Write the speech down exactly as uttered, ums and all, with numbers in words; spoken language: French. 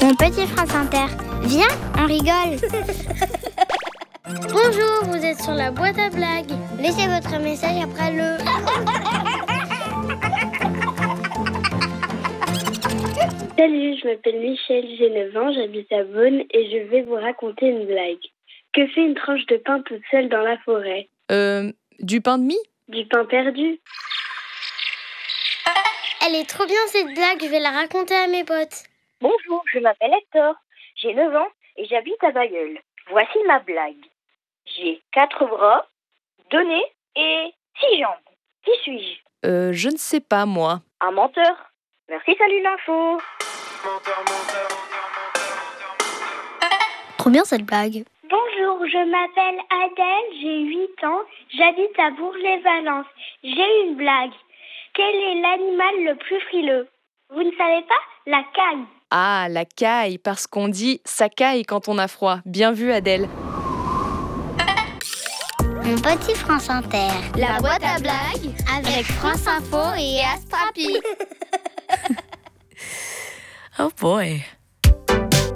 Mon petit France Inter, viens, on rigole. Bonjour, vous êtes sur la boîte à blagues. Laissez votre message après le... Salut, je m'appelle Michel, j'ai neuf ans, j'habite à Beaune et je vais vous raconter une blague. Que fait une tranche de pain toute seule dans la forêt? Euh, du pain de mie? Du pain perdu. Elle est trop bien cette blague, je vais la raconter à mes potes. Bonjour, je m'appelle Hector, j'ai neuf ans et j'habite à Bailleul. Voici ma blague. J'ai quatre bras, deux nez et six jambes. Qui suis-je? Euh, je ne sais pas, moi. Un menteur. Merci, salut l'info. Trop bien cette blague. Bonjour, je m'appelle Adèle, j'ai huit ans, j'habite à Bourg-les-Valences. J'ai une blague. Quel est l'animal le plus frileux? Vous ne savez pas? La caille. Ah, la caille, parce qu'on dit ça caille quand on a froid. Bien vu, Adèle. Mon petit France Inter, La boîte à blagues avec France Info et Astrapi. Oh boy.